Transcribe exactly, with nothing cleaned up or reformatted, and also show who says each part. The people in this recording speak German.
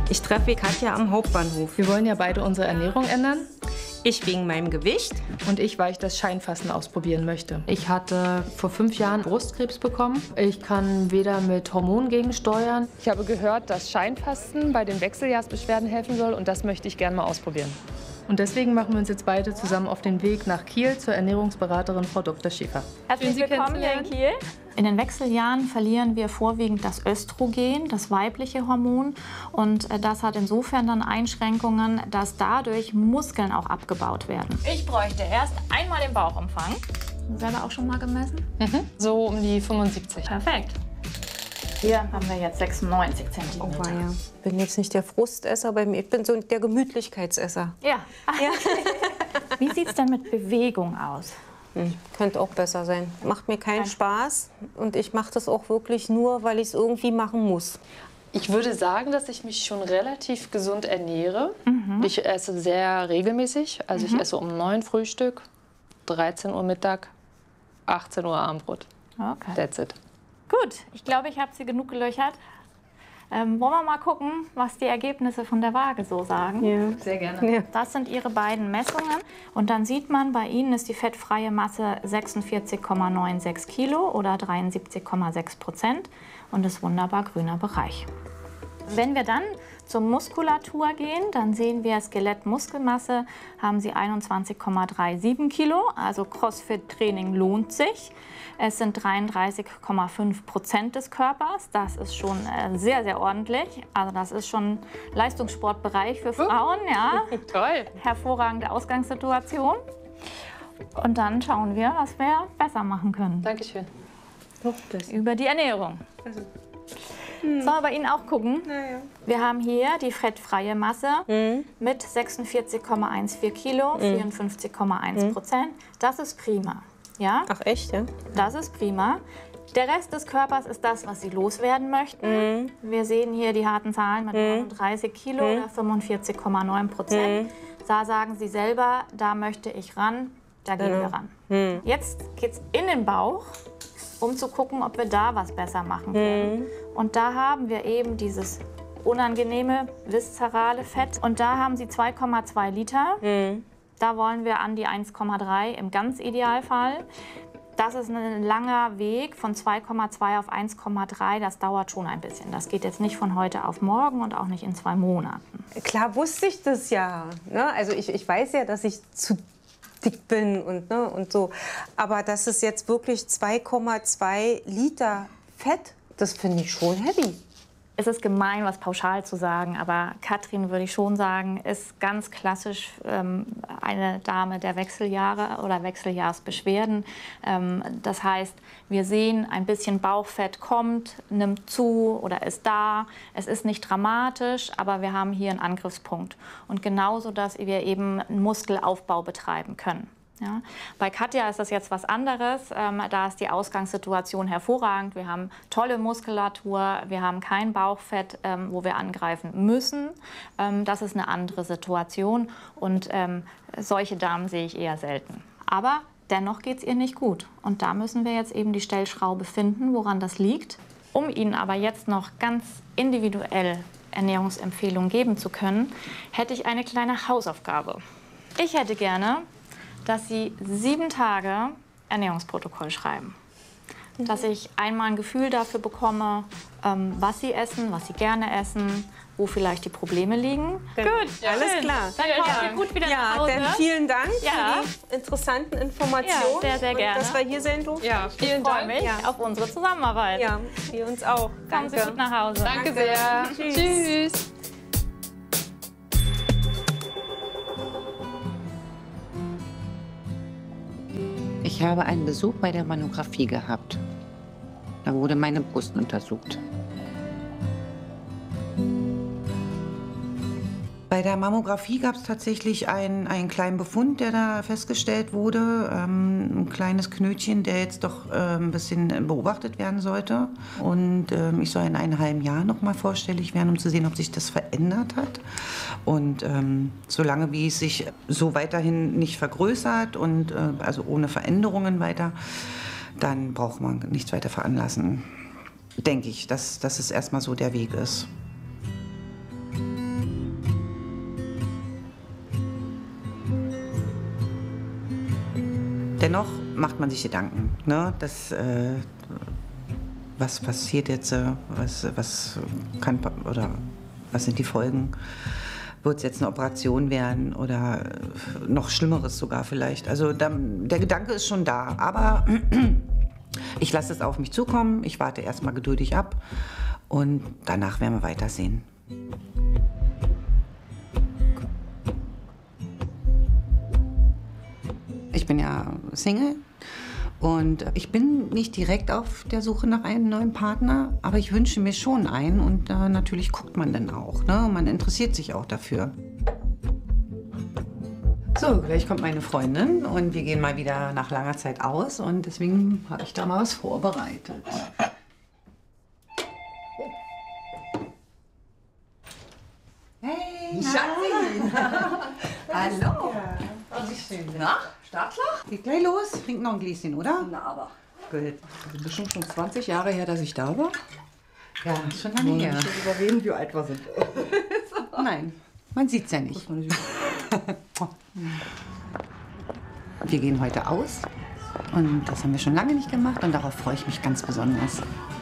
Speaker 1: Ich treffe Katja am Hauptbahnhof.
Speaker 2: Wir wollen ja beide unsere Ernährung ändern.
Speaker 1: Ich wegen meinem Gewicht.
Speaker 2: Und ich, weil ich das Scheinfasten ausprobieren möchte. Ich hatte vor fünf Jahren Brustkrebs bekommen. Ich kann weder mit Hormonen gegensteuern. Ich habe gehört, dass Scheinfasten bei den Wechseljahrsbeschwerden helfen soll. Und das möchte ich gerne mal ausprobieren. Und deswegen machen wir uns jetzt beide zusammen auf den Weg nach Kiel zur Ernährungsberaterin Frau Doktor Schäfer.
Speaker 3: Herzlich willkommen hier in Kiel.
Speaker 4: In den Wechseljahren verlieren wir vorwiegend das Östrogen, das weibliche Hormon. Und das hat insofern dann Einschränkungen, dass dadurch Muskeln auch abgebaut werden.
Speaker 3: Ich bräuchte erst einmal den Bauchumfang.
Speaker 4: Selber auch schon mal gemessen?
Speaker 2: Mhm. So um die fünfundsiebzig.
Speaker 3: Perfekt.
Speaker 4: Hier haben wir jetzt sechsundneunzig Zentimeter.
Speaker 1: Oh, ja. Ich bin jetzt nicht der Frustesser bei mir, ich bin so der Gemütlichkeitsesser.
Speaker 4: Ja. ja. Wie sieht es denn mit Bewegung aus?
Speaker 1: Hm, könnte auch besser sein. Macht mir keinen Spaß und ich mache das auch wirklich nur, weil ich es irgendwie machen muss.
Speaker 2: Ich würde sagen, dass ich mich schon relativ gesund ernähre. Mhm. Ich esse sehr regelmäßig. Also mhm. ich esse um neun Frühstück, dreizehn Uhr Mittag, achtzehn Uhr Abendbrot.
Speaker 4: Okay.
Speaker 2: That's it.
Speaker 4: Gut, ich glaube, ich habe Sie genug gelöchert. Ähm, wollen wir mal gucken, was die Ergebnisse von der Waage so sagen?
Speaker 2: Ja, sehr gerne. Ja.
Speaker 4: Das sind Ihre beiden Messungen. Und dann sieht man, bei Ihnen ist die fettfreie Masse sechsundvierzig Komma sechsundneunzig Kilo oder dreiundsiebzig Komma sechs Prozent und ist wunderbar grüner Bereich. Wenn wir dann zur Muskulatur gehen, dann sehen wir Skelett-Muskelmasse, haben Sie einundzwanzig Komma siebenunddreißig Kilo, also Crossfit-Training lohnt sich. Es sind dreiunddreißig Komma fünf Prozent des Körpers, das ist schon äh, sehr, sehr ordentlich. Also das ist schon Leistungssportbereich für Frauen, ja.
Speaker 2: Toll.
Speaker 4: Hervorragende Ausgangssituation. Und dann schauen wir, was wir besser machen können.
Speaker 2: Dankeschön.
Speaker 4: Über die Ernährung.
Speaker 2: Also.
Speaker 4: Sollen wir bei Ihnen auch gucken?
Speaker 2: Naja.
Speaker 4: Wir haben hier die fettfreie Masse mhm. mit sechsundvierzig Komma vierzehn Kilo, mhm. vierundfünfzig Komma eins Prozent. Das ist prima. Ja?
Speaker 1: Ach echt, ja?
Speaker 4: Das ist prima. Der Rest des Körpers ist das, was Sie loswerden möchten. Mhm. Wir sehen hier die harten Zahlen mit neununddreißig Kilo mhm. oder fünfundvierzig Komma neun Prozent. Mhm. Da sagen Sie selber, da möchte ich ran, da gehen mhm. wir ran. Mhm. Jetzt geht es in den Bauch, um zu gucken, ob wir da was besser machen können. Mhm. Und da haben wir eben dieses unangenehme, viszerale Fett. Und da haben Sie zwei Komma zwei Liter. Mhm. Da wollen wir an die eins Komma drei im ganz Idealfall. Das ist ein langer Weg von zwei Komma zwei auf eins Komma drei. Das dauert schon ein bisschen. Das geht jetzt nicht von heute auf morgen und auch nicht in zwei Monaten.
Speaker 1: Klar wusste ich das ja. Ne? Also ich, ich weiß ja, dass ich zu dick bin und, ne, und so. Aber das ist jetzt wirklich zwei Komma zwei Liter Fett. Das finde ich schon heavy.
Speaker 4: Es ist gemein, was pauschal zu sagen, aber Katrin, würde ich schon sagen, ist ganz klassisch ähm, eine Dame der Wechseljahre oder Wechseljahrsbeschwerden. Ähm, das heißt, wir sehen, ein bisschen Bauchfett kommt, nimmt zu oder ist da. Es ist nicht dramatisch, aber wir haben hier einen Angriffspunkt. Und genauso, dass wir eben einen Muskelaufbau betreiben können. Ja. Bei Katja ist das jetzt was anderes. Ähm, da ist die Ausgangssituation hervorragend. Wir haben tolle Muskulatur, wir haben kein Bauchfett, ähm, wo wir angreifen müssen. Ähm, das ist eine andere Situation und ähm, solche Damen sehe ich eher selten. Aber dennoch geht es ihr nicht gut. Und da müssen wir jetzt eben die Stellschraube finden, woran das liegt. Um Ihnen aber jetzt noch ganz individuell Ernährungsempfehlungen geben zu können, hätte ich eine kleine Hausaufgabe. Ich hätte gerne, dass Sie sieben Tage Ernährungsprotokoll schreiben. Mhm. Dass ich einmal ein Gefühl dafür bekomme, ähm, was Sie essen, was Sie gerne essen, wo vielleicht die Probleme liegen.
Speaker 1: Gut, ja, alles schön. Klar.
Speaker 4: Dann kommen wir gut wieder
Speaker 1: ja,
Speaker 4: nach Hause.
Speaker 1: Dann vielen Dank
Speaker 4: ja.
Speaker 1: für die interessanten Informationen.
Speaker 4: Ja, sehr, sehr gerne.
Speaker 1: Und dass wir hier sein durften.
Speaker 2: Ja, vielen
Speaker 4: ich freue
Speaker 2: Dank.
Speaker 4: mich
Speaker 1: ja.
Speaker 4: auf unsere Zusammenarbeit.
Speaker 1: Ja, wir uns auch.
Speaker 4: Kommen
Speaker 1: Danke.
Speaker 4: Sie gut nach Hause.
Speaker 2: Danke,
Speaker 1: Danke.
Speaker 2: sehr.
Speaker 1: Tschüss.
Speaker 2: Tschüss.
Speaker 5: Ich habe einen Besuch bei der Mammographie gehabt. Da wurde meine Brust untersucht. Bei der Mammographie gab es tatsächlich einen, einen kleinen Befund, der da festgestellt wurde. Ähm, ein kleines Knötchen, der jetzt doch äh, ein bisschen beobachtet werden sollte. Und ähm, ich soll in einem halben Jahr noch mal vorstellig werden, um zu sehen, ob sich das verändert hat. Und ähm, solange wie es sich so weiterhin nicht vergrößert und äh, also ohne Veränderungen weiter, dann braucht man nichts weiter veranlassen. Denke ich, dass, dass es erstmal so der Weg ist. dennoch macht man sich Gedanken. Ne? Das, äh, was passiert jetzt? Äh, was, was kann oder was sind die Folgen? Wird es jetzt eine Operation werden oder noch Schlimmeres sogar vielleicht? Also da, der Gedanke ist schon da, aber ich lasse es auf mich zukommen. Ich warte erst mal geduldig ab und danach werden wir weitersehen. Ich bin ja Single und ich bin nicht direkt auf der Suche nach einem neuen Partner, aber ich wünsche mir schon einen und äh, natürlich guckt man dann auch, ne? Man interessiert sich auch dafür. So, gleich kommt meine Freundin und wir gehen mal wieder nach langer Zeit aus und deswegen habe ich da mal was vorbereitet. Hey, Schatzi! Hallo! Wie schön.
Speaker 6: Na, Startklar?
Speaker 5: Geht gleich los. Trink noch ein Gläschen, oder?
Speaker 6: Na, aber.
Speaker 5: Gut.
Speaker 6: Also bestimmt schon zwanzig Jahre her, dass ich da war.
Speaker 5: Ja, schon lange
Speaker 6: Wollen wir
Speaker 5: her.
Speaker 6: nicht darüber reden, wie alt wir sind.
Speaker 5: Nein, man sieht's ja nicht. Wir gehen heute aus und das haben wir schon lange nicht gemacht und darauf freue ich mich ganz besonders.